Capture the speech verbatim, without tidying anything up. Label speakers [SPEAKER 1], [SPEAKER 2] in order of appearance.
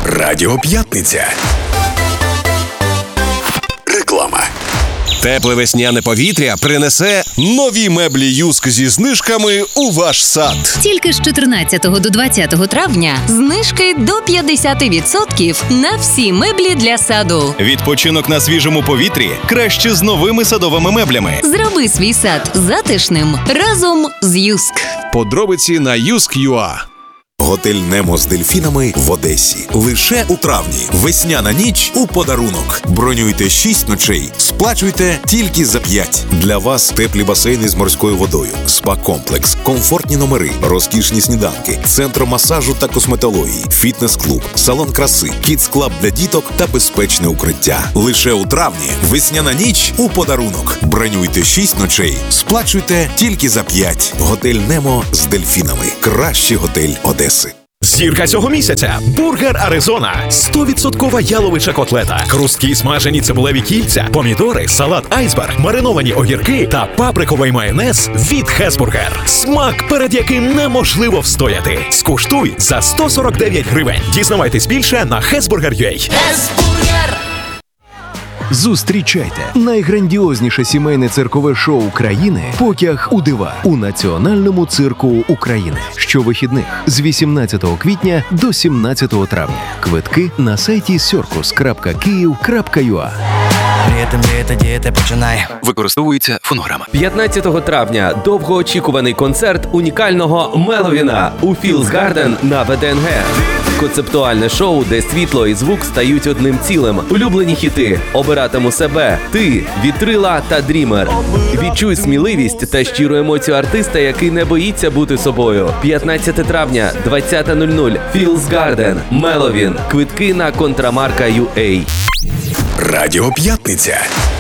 [SPEAKER 1] Радіо П'ятниця. Реклама.
[SPEAKER 2] Тепле весняне повітря принесе нові меблі Юск зі знижками у ваш сад.
[SPEAKER 3] Тільки з чотирнадцятого до двадцятого травня знижки до п'ятдесят відсотків на всі меблі для саду.
[SPEAKER 4] Відпочинок на свіжому повітрі краще з новими садовими меблями.
[SPEAKER 3] Зроби свій сад затишним разом з Юск.
[SPEAKER 2] Подробиці на юск крапка ю а.
[SPEAKER 1] Готель «Немо» з дельфінами в Одесі. Лише у травні. Весняна ніч у подарунок. Бронюйте шість ночей. Сплачуйте тільки за п'ять. Для вас теплі басейни з морською водою, спа-комплекс, комфортні номери, розкішні сніданки, центр масажу та косметології, фітнес-клуб, салон краси, кідс-клаб для діток та безпечне укриття. Лише у травні. Весняна ніч у подарунок. Бронюйте шість ночей. Сплачуйте тільки за п'ять. Готель «Немо» з дельфінами. Кращий готель Одеси.
[SPEAKER 5] Зірка цього місяця – Бургер Аризона. сто відсотків яловича котлета, хрусткі смажені цибулеві кільця, помідори, салат айсберг, мариновані огірки та паприковий майонез від Хесбургер. Смак, перед яким неможливо встояти. Скуштуй за сто сорок дев'ять гривень. Дізнавайтесь більше на хесбургер крапка ю а.
[SPEAKER 6] Зустрічайте найграндіозніше сімейне циркове шоу країни «Потяг у дива» у Національному цирку України. Щовихідних з вісімнадцятого квітня до сімнадцятого травня. Квитки на сайті сьоркус крапка київ крапка ю а.
[SPEAKER 7] Використовується фонограма.
[SPEAKER 8] п'ятнадцятого травня довгоочікуваний концерт унікального Меловіна у Філз Гарден на ве де ен ге. Концептуальне шоу, де світло і звук стають одним цілим. Улюблені хіти «Обиратиму себе», «Ти», «Вітрила» та «Дрімер». Відчуй сміливість та щиру емоцію артиста, який не боїться бути собою. п'ятнадцятого травня, двадцята нуль нуль. Філз Гарден, Меловін. Квитки на контрамарка крапка ю а.
[SPEAKER 1] Радіо П'ятниця.